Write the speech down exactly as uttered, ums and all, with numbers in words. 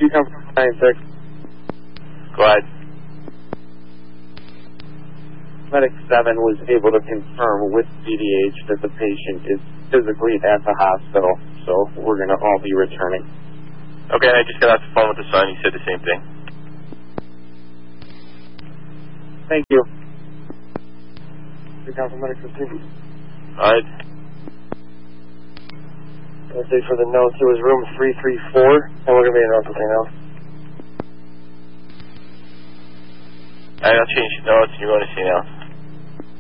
You come from nine six. Go ahead. Medic seven was able to confirm with C D H that the patient is physically at the hospital, so we're going to all be returning. Okay, I just got off the phone with the son. He said the same thing. Thank you. You come from Medic fifteen. All right. I'll say for the notes, it was room three three four, and we're going to be in North now. All right, I'll change the notes, and you're going to see now.